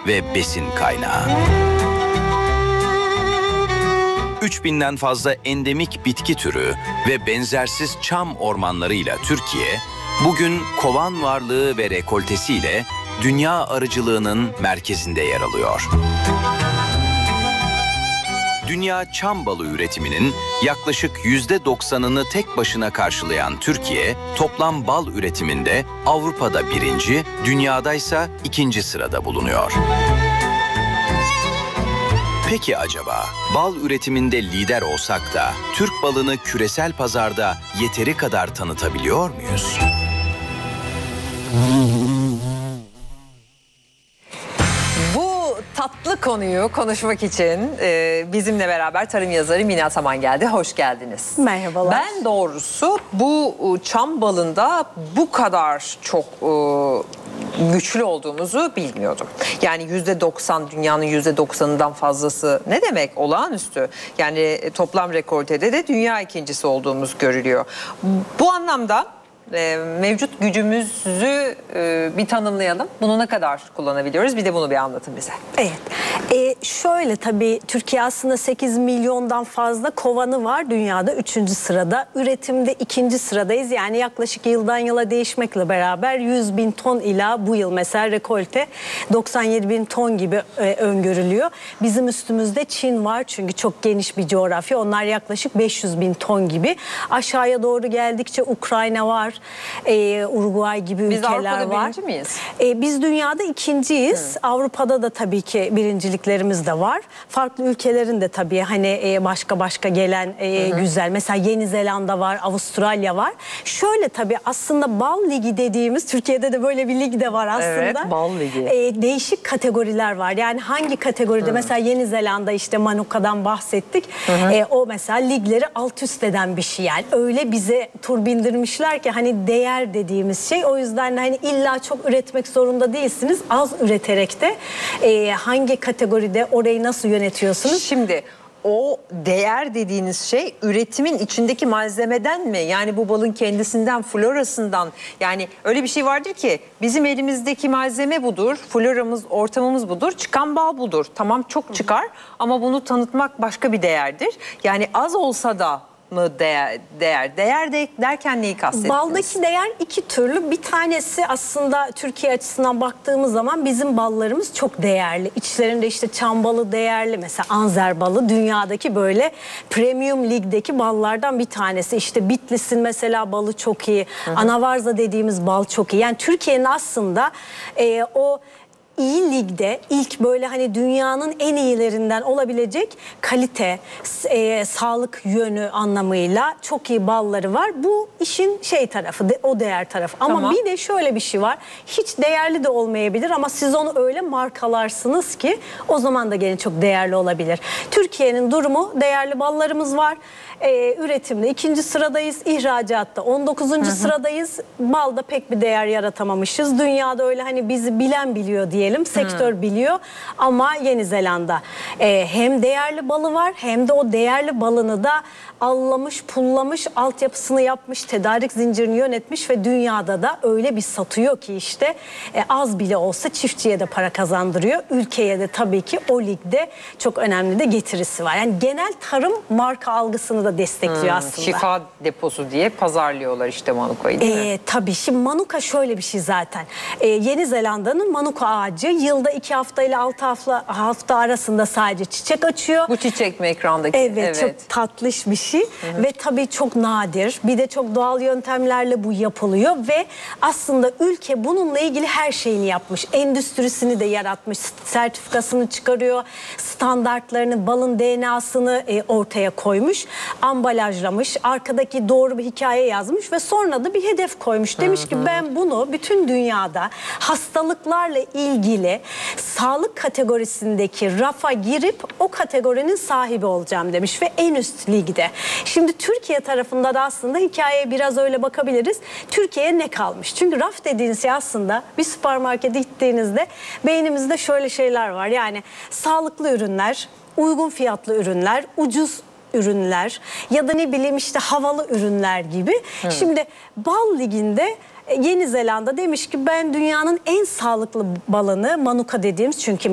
ve besin kaynağı. 3000'den fazla endemik bitki türü ve benzersiz çam ormanlarıyla Türkiye, bugün kovan varlığı ve rekoltesiyle dünya arıcılığının merkezinde yer alıyor. Dünya çam balı üretiminin yaklaşık %90'ını tek başına karşılayan Türkiye, toplam bal üretiminde Avrupa'da birinci, dünyadaysa ikinci sırada bulunuyor. Peki acaba bal üretiminde lider olsak da Türk balını küresel pazarda yeteri kadar tanıtabiliyor muyuz? Bu tatlı konuyu konuşmak için bizimle beraber tarım yazarı Mine Ataman geldi. Hoş geldiniz. Merhabalar. Ben doğrusu bu çam balında bu kadar çok güçlü olduğumuzu bilmiyordum. Yani %90, dünyanın %90'ından fazlası ne demek? Olağanüstü. Yani toplam rekoltede de dünya ikincisi olduğumuz görülüyor. Bu anlamda mevcut gücümüzü bir tanımlayalım. Bunu ne kadar kullanabiliyoruz? Bir de bunu bir anlatın bize. Evet. Şöyle tabii Türkiye aslında 8 milyondan fazla kovanı var. Dünyada 3. sırada. Üretimde 2. sıradayız. Yani yaklaşık yıldan yıla değişmekle beraber 100 bin ton ila bu yıl mesela rekolte 97 bin ton gibi öngörülüyor. Bizim üstümüzde Çin var. Çünkü çok geniş bir coğrafya. Onlar yaklaşık 500 bin ton gibi. Aşağıya doğru geldikçe Ukrayna var. Uruguay gibi ülkeler var. Biz Avrupa'da birinci miyiz? Biz dünyada ikinciyiz. Avrupa'da da tabii ki birinciliklerimiz de var. Farklı ülkelerin de tabii hani başka gelen güzel. Mesela Yeni Zelanda var, Avustralya var. Şöyle tabii aslında bal ligi dediğimiz, Türkiye'de de böyle bir lig de var aslında. Evet, bal ligi. Değişik kategoriler var. Yani hangi kategoride mesela Yeni Zelanda işte Manuka'dan bahsettik. O mesela ligleri alt üst eden bir şey yani. Öyle bize tur bindirmişler ki hani değer dediğimiz şey. O yüzden hani illa çok üretmek zorunda değilsiniz. Az üreterek de hangi kategoride orayı nasıl yönetiyorsunuz? Şimdi o değer dediğiniz şey üretimin içindeki malzemeden mi? Yani bu balın kendisinden, florasından. Yani öyle bir şey vardır ki bizim elimizdeki malzeme budur, floramız, ortamımız budur, çıkan bal budur. Tamam çok çıkar ama bunu tanıtmak başka bir değerdir. Yani az olsa da mı değer derken neyi kastettiniz? Baldaki değer iki türlü. Bir tanesi aslında Türkiye açısından baktığımız zaman bizim ballarımız çok değerli. İçlerinde işte çam balı değerli. Mesela Anzer balı dünyadaki böyle premium ligdeki ballardan bir tanesi. İşte Bitlis'in mesela balı çok iyi. Anavarza dediğimiz bal çok iyi. Yani Türkiye'nin aslında o İyi ligde ilk böyle hani dünyanın en iyilerinden olabilecek kalite, sağlık yönü anlamıyla çok iyi balları var. Bu işin şey tarafı, o değer tarafı. Ama tamam. Bir de şöyle bir şey var. Hiç değerli de olmayabilir ama siz onu öyle markalarsınız ki o zaman da gene çok değerli olabilir. Türkiye'nin durumu değerli ballarımız var. Üretimde 2. sıradayız. İhracatta 19. sıradayız. Balda pek bir değer yaratamamışız. Dünyada öyle hani bizi bilen biliyor diyelim. Sektör biliyor. Ama Yeni Zelanda hem değerli balı var hem de o değerli balını da allamış, pullamış, altyapısını yapmış, tedarik zincirini yönetmiş ve dünyada da öyle bir satıyor ki işte az bile olsa çiftçiye de para kazandırıyor. Ülkeye de tabii ki o ligde çok önemli de getirisi var. Yani genel tarım marka algısını da destekliyor aslında. Şifa deposu diye pazarlıyorlar işte Manuka'yı değil mi? Tabii şimdi Manuka şöyle bir şey zaten. Yeni Zelanda'nın Manuka ağacı yılda 2 hafta ile 6 hafta arasında sadece çiçek açıyor. Bu çiçek mi ekrandaki? Evet, çok tatlış bir şey ve tabii çok nadir. Bir de çok doğal yöntemlerle bu yapılıyor ve aslında ülke bununla ilgili her şeyini yapmış. Endüstrisini de yaratmış, sertifikasını çıkarıyor, standartlarını, balın DNA'sını ortaya koymuş, ambalajlamış, arkadaki doğru bir hikaye yazmış ve sonra da bir hedef koymuş. Demiş ki ben bunu bütün dünyada hastalıklarla ilgili sağlık kategorisindeki rafa girip o kategorinin sahibi olacağım demiş ve en üst ligde. Şimdi Türkiye tarafında da aslında hikayeye biraz öyle bakabiliriz. Türkiye'ye ne kalmış? Çünkü raf dediğiniz şey aslında bir süpermarkete gittiğinizde beynimizde şöyle şeyler var. Yani sağlıklı ürünler, uygun fiyatlı ürünler, ucuz ürünler ya da ne bileyim işte havalı ürünler gibi. Şimdi bal liginde Yeni Zelanda demiş ki ben dünyanın en sağlıklı balını Manuka dediğimiz çünkü